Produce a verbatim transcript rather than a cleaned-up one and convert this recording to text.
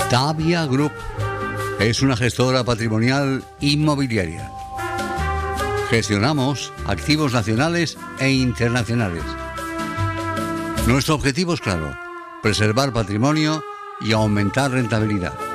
Tavia Group es una gestora patrimonial inmobiliaria. Gestionamos activos nacionales e internacionales. Nuestro objetivo es claro: preservar patrimonio y aumentar rentabilidad.